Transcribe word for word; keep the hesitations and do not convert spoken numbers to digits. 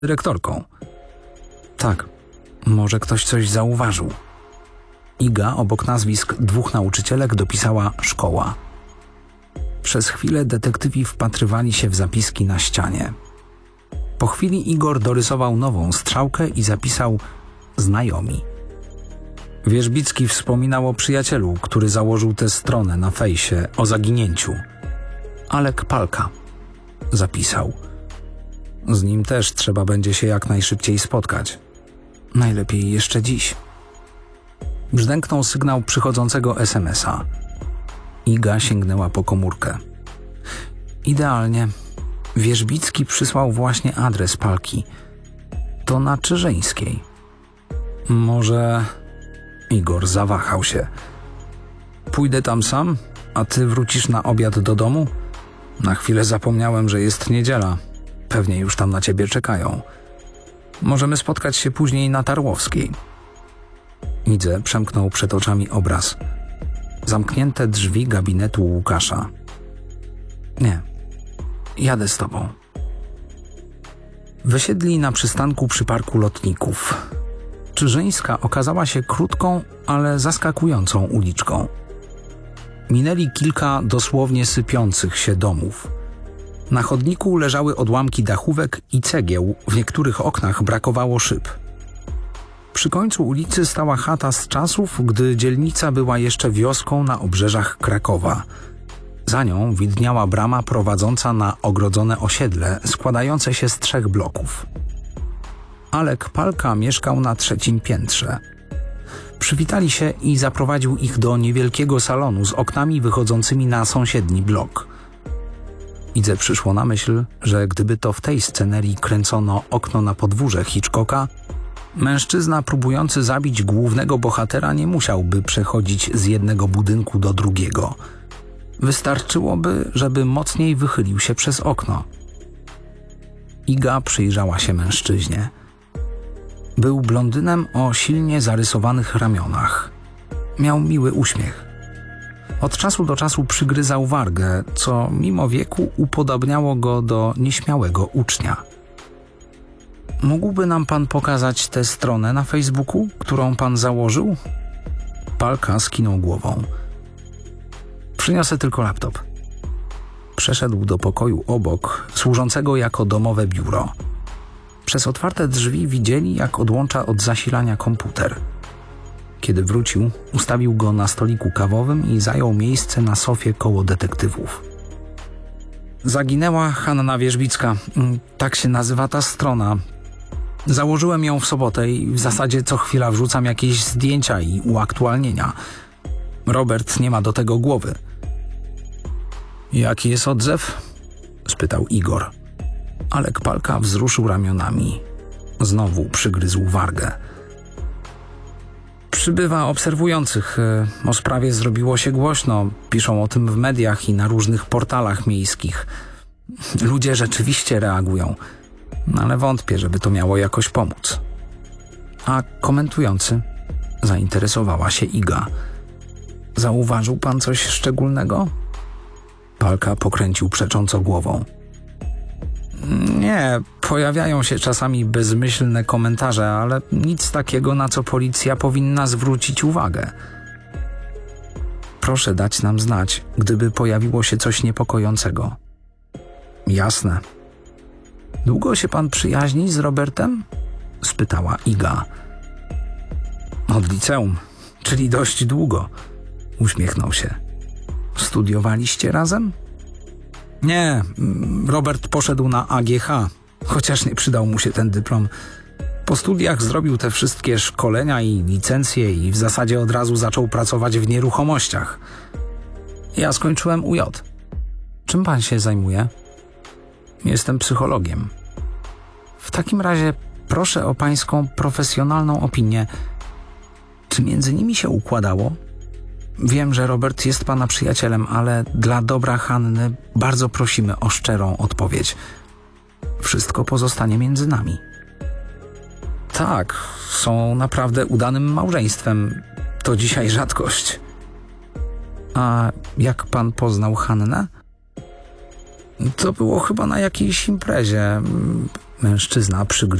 dyrektorką. Tak, może ktoś coś zauważył. Iga obok nazwisk dwóch nauczycielek dopisała szkoła. Przez chwilę detektywi wpatrywali się w zapiski na ścianie. Po chwili Igor dorysował nową strzałkę i zapisał znajomi. Wierzbicki wspominał o przyjacielu, który założył tę stronę na fejsie o zaginięciu. Alek Palka, zapisał. Z nim też trzeba będzie się jak najszybciej spotkać. Najlepiej jeszcze dziś. Brzdęknął sygnał przychodzącego es em es a. Iga sięgnęła po komórkę. Idealnie. Wierzbicki przysłał właśnie adres Palki. To na Czyżeńskiej. Może... Igor zawahał się. Pójdę tam sam, a ty wrócisz na obiad do domu? Na chwilę zapomniałem, że jest niedziela. Pewnie już tam na ciebie czekają. Możemy spotkać się później na Tarłowskiej. Idze przemknął przed oczami obraz. Zamknięte drzwi gabinetu Łukasza. Nie, jadę z tobą. Wysiedli na przystanku przy parku lotników. Czyżeńska okazała się krótką, ale zaskakującą uliczką. Minęli kilka dosłownie sypiących się domów. Na chodniku leżały odłamki dachówek i cegieł, w niektórych oknach brakowało szyb. Przy końcu ulicy stała chata z czasów, gdy dzielnica była jeszcze wioską na obrzeżach Krakowa. Za nią widniała brama prowadząca na ogrodzone osiedle składające się z trzech bloków. Alek Palka mieszkał na trzecim piętrze. Przywitali się i zaprowadził ich do niewielkiego salonu z oknami wychodzącymi na sąsiedni blok. Idze przyszło na myśl, że gdyby to w tej scenerii kręcono Okno na podwórze Hitchcocka, mężczyzna próbujący zabić głównego bohatera nie musiałby przechodzić z jednego budynku do drugiego. Wystarczyłoby, żeby mocniej wychylił się przez okno. Iga przyjrzała się mężczyźnie. Był blondynem o silnie zarysowanych ramionach. Miał miły uśmiech. Od czasu do czasu przygryzał wargę, co mimo wieku upodobniało go do nieśmiałego ucznia. Mógłby nam pan pokazać tę stronę na Facebooku, którą pan założył? Palka skinął głową. Przyniosę tylko laptop. Przeszedł do pokoju obok, służącego jako domowe biuro. Przez otwarte drzwi widzieli, jak odłącza od zasilania komputer. Kiedy wrócił, ustawił go na stoliku kawowym i zajął miejsce na sofie koło detektywów. Zaginęła Hanna Wierzbicka. Tak się nazywa ta strona. Założyłem ją w sobotę i w zasadzie co chwila wrzucam jakieś zdjęcia i uaktualnienia. Robert nie ma do tego głowy. Jaki jest odzew? Spytał Igor. Alek Palka wzruszył ramionami. Znowu przygryzł wargę. Przybywa obserwujących. O sprawie zrobiło się głośno. Piszą o tym w mediach i na różnych portalach miejskich. Ludzie rzeczywiście reagują. Ale wątpię, żeby to miało jakoś pomóc. A komentujący? Zainteresowała się Iga. Zauważył pan coś szczególnego? Palka pokręcił przecząco głową. Nie, pojawiają się czasami bezmyślne komentarze, ale nic takiego, na co policja powinna zwrócić uwagę. Proszę dać nam znać, gdyby pojawiło się coś niepokojącego. Jasne. Długo się pan przyjaźni z Robertem? Spytała Iga. Od liceum, czyli dość długo. Uśmiechnął się. Studiowaliście razem? Nie, Robert poszedł na A G H, chociaż nie przydał mu się ten dyplom. Po studiach zrobił te wszystkie szkolenia i licencje i w zasadzie od razu zaczął pracować w nieruchomościach. Ja skończyłem U J. Czym pan się zajmuje? Jestem psychologiem. W takim razie proszę o pańską profesjonalną opinię. Czy między nimi się układało? Wiem, że Robert jest pana przyjacielem, ale dla dobra Hanny bardzo prosimy o szczerą odpowiedź. Wszystko pozostanie między nami. Tak, są naprawdę udanym małżeństwem. To dzisiaj rzadkość. A jak pan poznał Hannę? To było chyba na jakiejś imprezie. Mężczyzna przygryzł